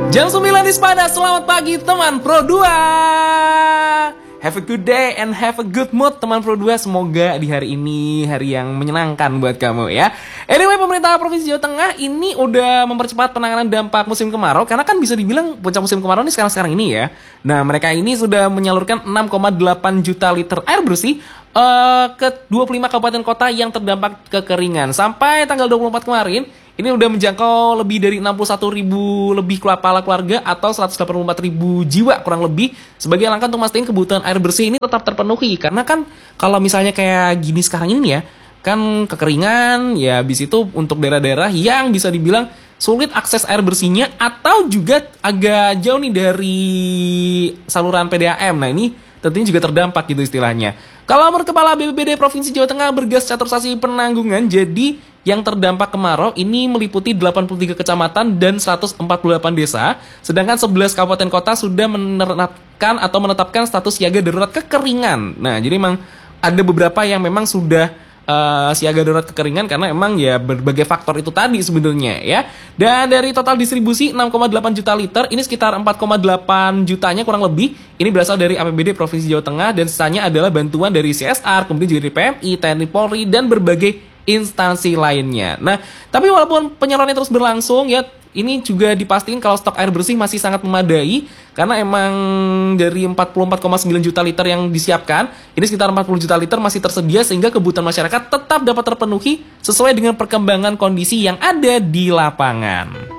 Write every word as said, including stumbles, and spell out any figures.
Jam sembilan di Sepada, selamat pagi teman Pro dua. Have a good day and have a good mood teman Pro dua. Semoga di hari ini hari yang menyenangkan buat kamu ya. Anyway, pemerintah Provinsi Jawa Tengah ini udah mempercepat penanganan dampak musim kemarau. Karena kan bisa dibilang puncak musim kemarau ini sekarang-sekarang ini ya. Nah, mereka ini sudah menyalurkan enam koma delapan juta liter air bersih uh, ke dua puluh lima kabupaten kota yang terdampak kekeringan. Sampai tanggal dua puluh empat kemarin, ini udah menjangkau lebih dari enam puluh satu ribu lebih kepala keluarga atau seratus delapan puluh empat ribu jiwa kurang lebih, sebagai langkah untuk mastiin kebutuhan air bersih ini tetap terpenuhi. Karena kan kalau misalnya kayak gini sekarang ini ya, kan kekeringan ya, habis itu untuk daerah-daerah yang bisa dibilang sulit akses air bersihnya atau juga agak jauh nih dari saluran P D A M. Nah, ini tentunya juga terdampak gitu istilahnya. Kalau menurut Kepala B P B D Provinsi Jawa Tengah Bergas Catursasi Penanggungan, jadi yang terdampak kemarau ini meliputi delapan puluh tiga kecamatan dan seratus empat puluh delapan desa, sedangkan sebelas kabupaten kota sudah menerapkan atau menetapkan status siaga darurat kekeringan. Nah, jadi memang ada beberapa yang memang sudah uh, siaga darurat kekeringan karena emang ya berbagai faktor itu tadi sebenarnya ya. Dan dari total distribusi enam koma delapan juta liter, ini sekitar empat koma delapan jutanya kurang lebih ini berasal dari A P B D Provinsi Jawa Tengah, dan sisanya adalah bantuan dari C S R, kemudian juga dari P M I, T N I Polri, dan berbagai instansi lainnya. Nah, tapi walaupun penyalurannya terus berlangsung ya, ini juga dipastikan kalau stok air bersih masih sangat memadai, karena emang dari empat puluh empat koma sembilan juta liter yang disiapkan, ini sekitar empat puluh juta liter masih tersedia sehingga kebutuhan masyarakat tetap dapat terpenuhi sesuai dengan perkembangan kondisi yang ada di lapangan.